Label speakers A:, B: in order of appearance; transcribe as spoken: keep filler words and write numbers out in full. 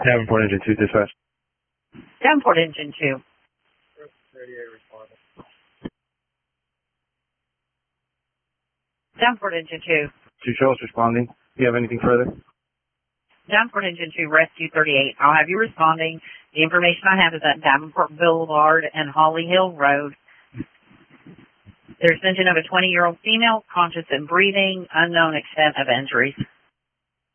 A: Davenport Engine two, dispatch.
B: Davenport Engine two. Davenport Engine two.
A: Two shows responding. Do you have anything further?
B: Davenport Engine two, Rescue thirty-eight. I'll have you responding. The information I have is at Davenport Boulevard and Holly Hill Road. There's mention of a twenty-year-old female, conscious and breathing, unknown extent of injuries.